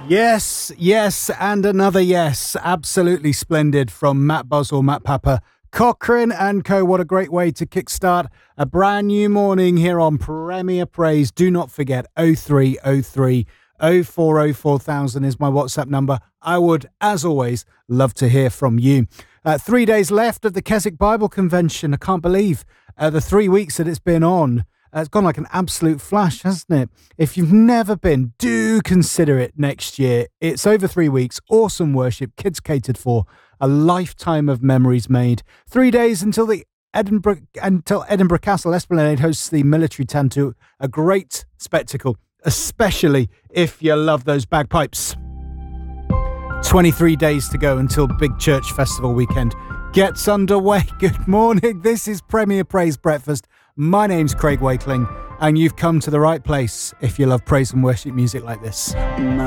Yes, yes, and another yes. Absolutely splendid from Matt Boswell, Matt Papa, Cochrane and Co. What a great way to kickstart a brand new morning here on Premier Praise. Do not forget 0303 0404,000 is my WhatsApp number. I would, as always, love to hear from you. 3 days left of the Keswick Bible Convention. I can't believe the 3 weeks that it's been on. It's gone like an absolute flash, hasn't it? If you've never been, do consider it next year. It's over 3 weeks, awesome worship, kids catered for, a lifetime of memories made. 3 days until Edinburgh Castle Esplanade hosts the military tantu, a great spectacle, especially if you love those bagpipes. 23 days to go until Big Church Festival weekend gets underway. Good morning, this is Premier Praise Breakfast. My name's Craig Wakeling, and you've come to the right place if you love praise and worship music like this.